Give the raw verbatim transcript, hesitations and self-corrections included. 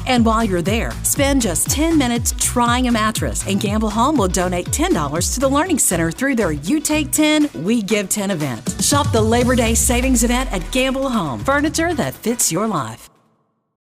And while you're there, spend just ten minutes trying a mattress, and Gamble Home will donate ten dollars to the Learning Center through their You Take ten, We Give ten event. Shop the Labor Day Savings event at Gamble Home. Furniture that fits your life.